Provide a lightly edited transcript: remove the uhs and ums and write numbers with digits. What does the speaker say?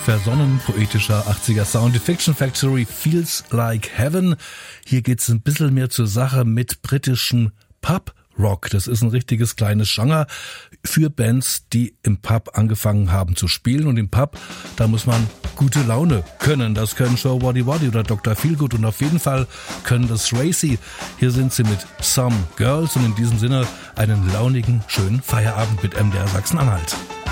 versonnen poetischer 80er Sound. Die Fiction Factory Feels Like Heaven. Hier geht's ein bisschen mehr zur Sache mit britischem Pub-Rock. Das ist ein richtiges kleines Genre für Bands, die im Pub angefangen haben zu spielen. Und im Pub, da muss man gute Laune können. Das können Show Waddy Waddy oder Dr. Feelgood und auf jeden Fall können das Racy. Hier sind sie mit Some Girls und in diesem Sinne einen launigen, schönen Feierabend mit MDR Sachsen-Anhalt.